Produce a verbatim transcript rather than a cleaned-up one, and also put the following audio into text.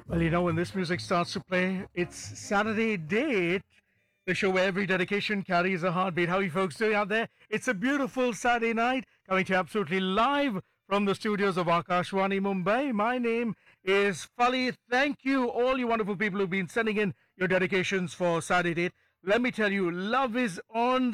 Well, you know, when this music starts to play, it's Saturday Date, the show where every dedication carries a heartbeat. How are you folks doing out there? It's a beautiful Saturday night, coming to you absolutely live from the studios of Akashwani Mumbai. My name is Fali. Thank you, all you wonderful people who've been sending in your dedications for Saturday Date. Let me tell you, love is on